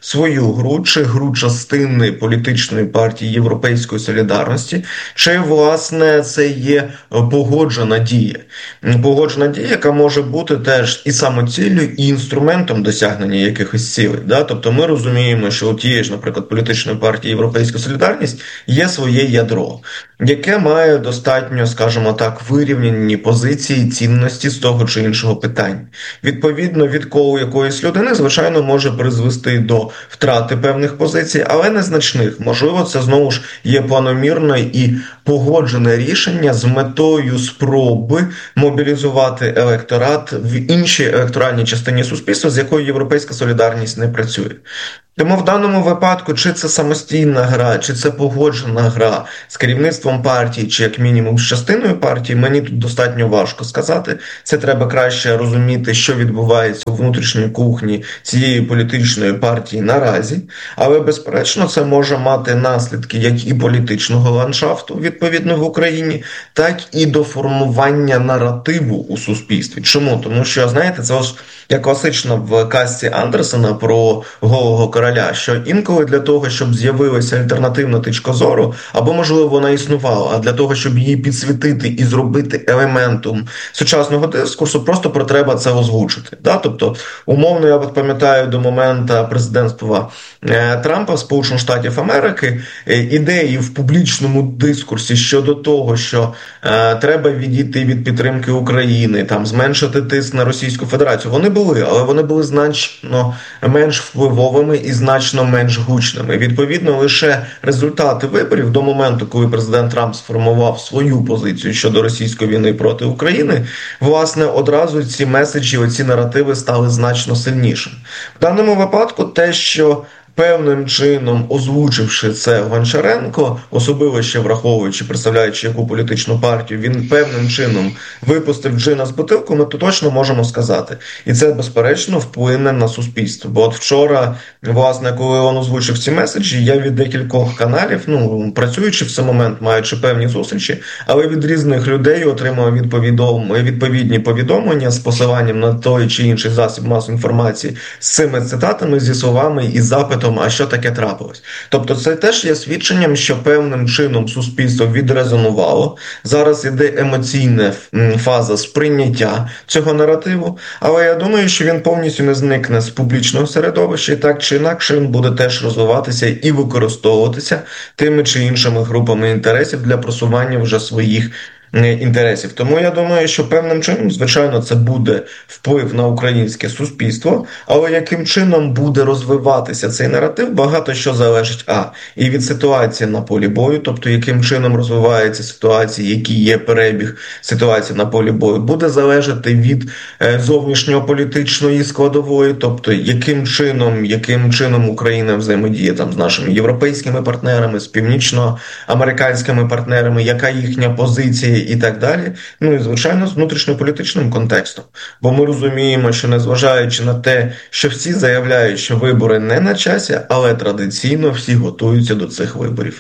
свою гру, чи гру частини політичної партії Європейської солідарності, чи, власне, це є погоджена дія. Погоджена дія, яка може бути теж і самоціллю, і інструментом досягнення якихось цілей. Да? Тобто ми розуміємо, що у тієї ж, наприклад, політичної партії Європейська солідарність є своє ядро, яке має достатньо, скажімо так, вирівняні позиції, цінності з того чи іншого питання. Відповідно, відкол якоїсь людини, звичайно, може призвести до втрати певних позицій, але незначних. Можливо, це, знову ж, є планомірне і погоджене рішення з метою спроби мобілізувати електорат в іншій електоральній частині суспільства, з якою Європейська солідарність не працює. Тому в даному випадку, чи це самостійна гра, чи це погоджена гра з керівництвом партії, чи як мінімум з частиною партії, мені тут достатньо важко сказати. Це треба краще розуміти, що відбувається у внутрішній кухні цієї політичної партії наразі. Але, безперечно, це може мати наслідки як і політичного ландшафту, відповідно, в Україні, так і до формування наративу у суспільстві. Чому? Тому що, знаєте, це ось як класично в казці Андерсена про голого короля, що інколи для того, щоб з'явилася альтернативна точка зору, або, можливо, вона існувала, а для того, щоб її підсвітити і зробити елементом сучасного дискурсу, просто потреба це озвучити. Да? Тобто, умовно, я пам'ятаю до моменту президентства Трампа в Сполучених Штатів Америки ідеї в публічному дискурсі щодо того, що е, треба відійти від підтримки України, там, зменшити тиск на Російську Федерацію, вони були, але вони були значно менш впливовими і значно менш гучними. Відповідно, лише результати виборів до моменту, коли президент Трамп сформував свою позицію щодо російської війни проти України, власне, одразу ці меседжі, оці наративи стали значно сильнішими. В даному випадку те, що певним чином озвучивши це Гончаренко, особливо ще враховуючи, представляючи яку політичну партію, він певним чином випустив джина з бутилку, ми то точно можемо сказати. І це, безперечно, вплине на суспільство. Бо от вчора, власне, коли він озвучив ці меседжі, я від декількох каналів, ну, працюючи в цей момент, маючи певні зустрічі, але від різних людей отримав відповідні повідомлення з посиланням на той чи інший засіб масової інформації з цими цитатами, зі словами і запитом, а що таке трапилось. Тобто це теж є свідченням, що певним чином суспільство відрезонувало. Зараз іде емоційна фаза сприйняття цього наративу, але я думаю, що він повністю не зникне з публічного середовища, і так чи інакше він буде теж розвиватися і використовуватися тими чи іншими групами інтересів для просування вже своїх інтересів. Тому я думаю, що певним чином, звичайно, це буде вплив на українське суспільство, але яким чином буде розвиватися цей наратив, багато що залежить, а, і від ситуації на полі бою, тобто яким чином розвивається ситуація, який є перебіг ситуації на полі бою, буде залежати від зовнішньополітичної складової, тобто яким чином, яким чином Україна взаємодіє там з нашими європейськими партнерами, з північноамериканськими партнерами, яка їхня позиція і так далі. Ну і, звичайно, з внутрішньополітичним контекстом. Бо ми розуміємо, що незважаючи на те, що всі заявляють, що вибори не на часі, але традиційно всі готуються до цих виборів.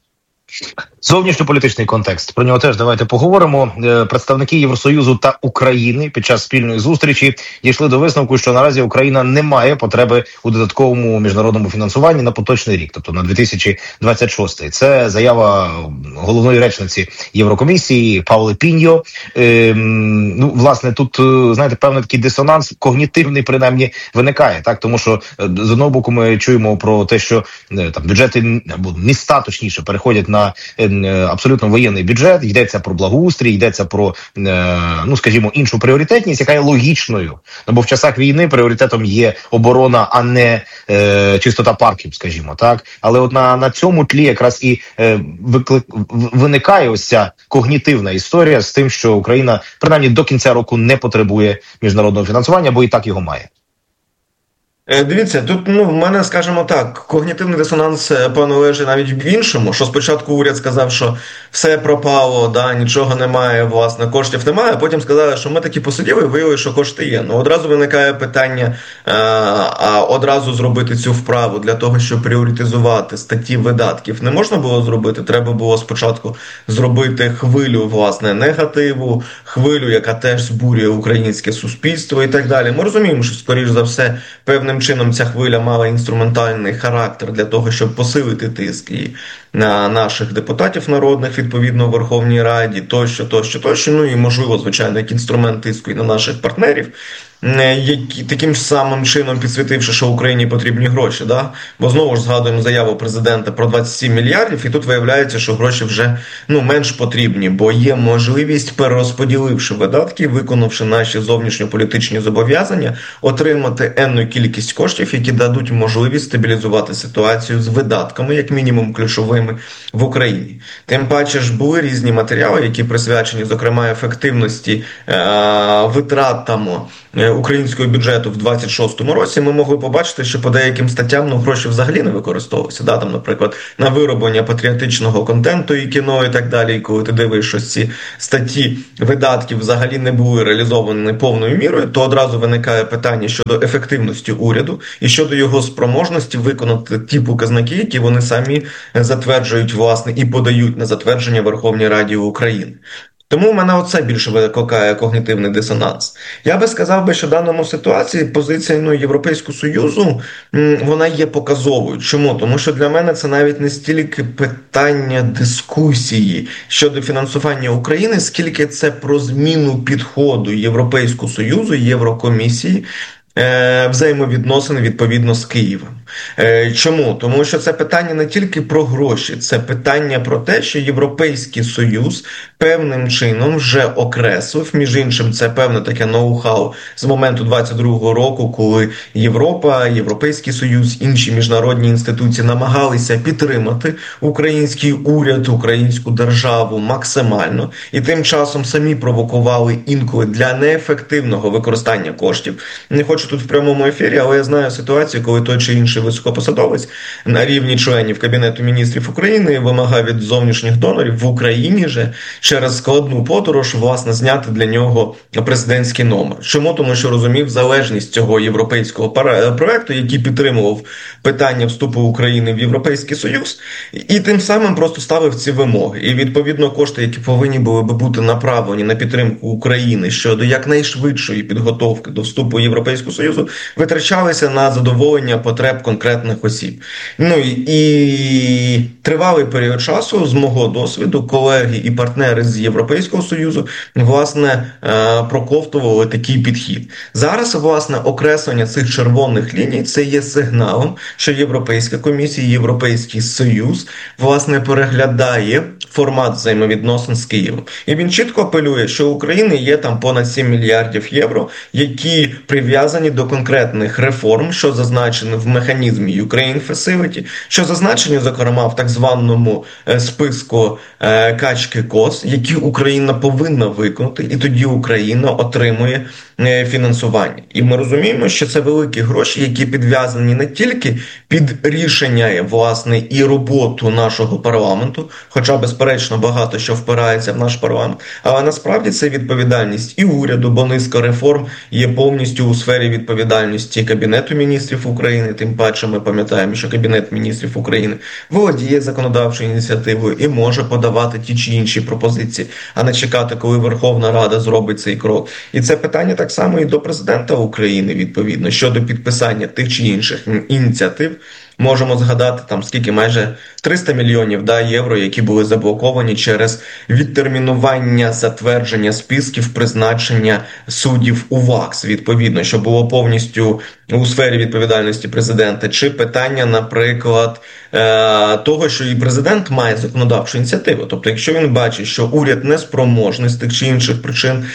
Зовнішньополітичний контекст. Про нього теж давайте поговоримо. Представники Євросоюзу та України під час спільної зустрічі дійшли до висновку, що наразі Україна не має потреби у додатковому міжнародному фінансуванні на поточний рік, тобто на дві тисячі двадцять шостий. Це заява головної речниці Єврокомісії Паули Піньо. Ем, ну, власне, тут, знаєте, певний такий дисонанс когнітивний, принаймні, виникає, так? Тому що з одного боку ми чуємо про те, що там бюджети, або міста, точніше, переходять на абсолютно воєнний бюджет, йдеться про благоустрій, йдеться про, ну, скажімо, іншу пріоритетність, яка є логічною. Ну, бо в часах війни пріоритетом є оборона, а не е, чистота парків, скажімо, так. Але от на, на цьому тлі якраз і е, виклик, виникає ось ця когнітивна історія з тим, що Україна, принаймні, до кінця року не потребує міжнародного фінансування, бо і так його має. Дивіться, тут, ну, в мене, скажімо так, когнітивний дисонанс, певно, лежить навіть в іншому, що спочатку уряд сказав, що все пропало, да, нічого немає, власне, коштів немає, а потім сказали, що ми таки посиділи і виявили, що кошти є. Ну, одразу виникає питання, а, а одразу зробити цю вправу для того, щоб пріоритизувати статті видатків не можна було зробити, треба було спочатку зробити хвилю, власне, негативу, хвилю, яка теж збурює українське суспільство і так далі. Ми розуміємо, що, скоріш за все, певним певним чином ця хвиля мала інструментальний характер для того, щоб посилити тиск і на наших депутатів народних, відповідно, в Верховній Раді, тощо, тощо, тощо, ну і, можливо, звичайно, як інструмент тиску і на наших партнерів, які таким самим чином підсвітивши, що Україні потрібні гроші, да? Бо знову ж згадуємо заяву президента про двадцять сім мільярдів, і тут виявляється, що гроші вже ну, менш потрібні, бо є можливість, перерозподіливши видатки, виконавши наші зовнішньополітичні зобов'язання, отримати енну кількість коштів, які дадуть можливість стабілізувати ситуацію з видатками, як мінімум ключовими, в Україні. Тим паче ж були різні матеріали, які присвячені, зокрема, ефективності е- витратам українського бюджету в двадцять шостому році. Ми могли побачити, що по деяким статтям ну, гроші взагалі не використовуються. Да? Там, наприклад, на вироблення патріотичного контенту і кіно і так далі. І коли ти дивишся, що ці статті видатків взагалі не були реалізовані повною мірою, то одразу виникає питання щодо ефективності уряду і щодо його спроможності виконати ті показники, які вони самі затверджують, власне, і подають на затвердження Верховній Раді України. Тому в мене оце більше викликає когнітивний дисонанс. Я би сказав би, що в даному ситуації позиція ну, Європейського Союзу, вона є показовою. Чому? Тому що для мене це навіть не стільки питання дискусії щодо фінансування України, скільки це про зміну підходу Європейського Союзу, Єврокомісії, взаємовідносини відповідно з Києвом. Чому? Тому що це питання не тільки про гроші, це питання про те, що Європейський Союз певним чином вже окреслив, між іншим це певне таке ноу-хау з моменту двадцять другого року, коли Європа, Європейський Союз, інші міжнародні інституції намагалися підтримати український уряд, українську державу максимально, і тим часом самі провокували інколи для неефективного використання коштів. Не хочу тут в прямому ефірі, але я знаю ситуацію, коли той чи інший високопосадовець на рівні членів Кабінету міністрів України вимагав від зовнішніх донорів в Україні же через складну подорож, власне, зняти для нього президентський номер. Чому? Тому що розумів залежність цього європейського проекту, який підтримував питання вступу України в Європейський Союз, і тим самим просто ставив ці вимоги. І, відповідно, кошти, які повинні були би бути направлені на підтримку України щодо якнайшвидшої підготовки до вступу в Європейського Союзу, витрачалися на задоволення потреб конкретних осіб. Ну і, і тривалий період часу, з мого досвіду, колеги і партнери з Європейського Союзу, власне, проковтували такий підхід. Зараз, власне, окреслення цих червоних ліній – це є сигналом, що Європейська комісія, Європейський Союз, власне, переглядає формат взаємовідносин з Києвом. І він чітко апелює, що у України є там понад сім мільярдів євро, які прив'язані до конкретних реформ, що зазначені в механізмі Ukraine Facility, що зазначені, зокрема, в так званому списку качки КОС, які Україна повинна виконати, і тоді Україна отримує фінансування. І ми розуміємо, що це великі гроші, які підв'язані не тільки під рішення, власне, і роботу нашого парламенту, хоча, безперечно, багато що впирається в наш парламент, але насправді це відповідальність і уряду, бо низка реформ є повністю у сфері відповідальності Кабінету міністрів України, тим паче ми пам'ятаємо, що Кабінет міністрів України володіє законодавчою ініціативою і може подавати ті чи інші пропозиції, а не чекати, коли Верховна Рада зробить цей крок. І це питання так само і до президента України, відповідно, щодо підписання тих чи інших ініціатив. Можемо згадати, там скільки, майже триста мільйонів да, євро, які були заблоковані через відтермінування затвердження списків призначення суддів у ВАКС, відповідно, що було повністю у сфері відповідальності президента. Чи питання, наприклад, того, що і президент має законодавчу ініціативу. Тобто, якщо він бачить, що уряд не спроможний з тих чи інших причин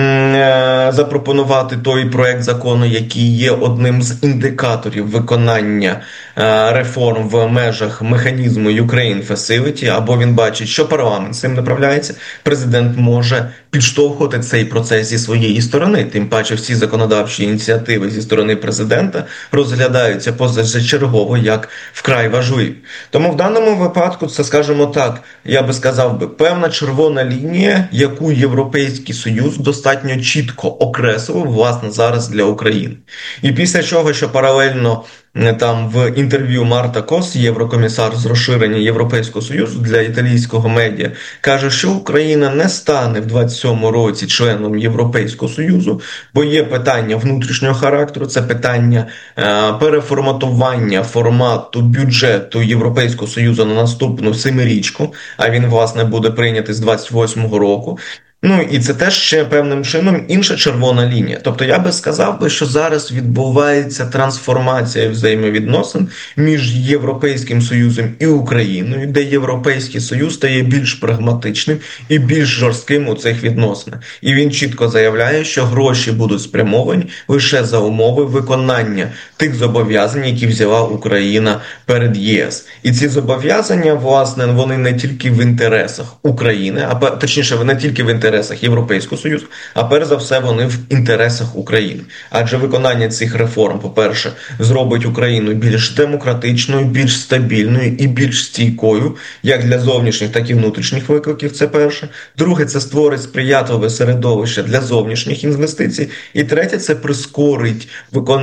запропонувати той проект закону, який є одним з індикаторів виконання реформ в межах механізму Ukraine Facility, або він бачить, що парламент з цим не справляється, президент може підштовхувати цей процес зі своєї сторони. Тим паче всі законодавчі ініціативи зі сторони президента розглядаються позачергово як вкрай важливі. Тому в даному випадку це, скажімо так, я би сказав би, певна червона лінія, яку Європейський Союз достатньо чітко окреслив, власне, зараз для України. І після чого, що паралельно там в інтерв'ю Марта Кос, єврокомісар з розширення Європейського Союзу для італійського медіа, каже, що Україна не стане в двадцять сьомому році членом Європейського Союзу, бо є питання внутрішнього характеру, це питання е, переформатування формату бюджету Європейського Союзу на наступну семирічку, а він, власне, буде прийнятий з двадцять восьмого року. Ну, і це теж ще певним чином інша червона лінія. Тобто я би сказав би, що зараз відбувається трансформація взаємовідносин між Європейським Союзом і Україною, де Європейський Союз стає більш прагматичним і більш жорстким у цих відносинах. І він чітко заявляє, що гроші будуть спрямовані лише за умови виконання тих зобов'язань, які взяла Україна перед ЄС. І ці зобов'язання, власне, вони не тільки в інтересах України, а точніше, не тільки в інтересах інтересах Європейського Союзу, а перш за все вони в інтересах України. Адже виконання цих реформ, по-перше, зробить Україну більш демократичною, більш стабільною і більш стійкою, як для зовнішніх, так і внутрішніх викликів, це перше. Друге, це створить сприятливе середовище для зовнішніх інвестицій. І третє, це прискорить виконання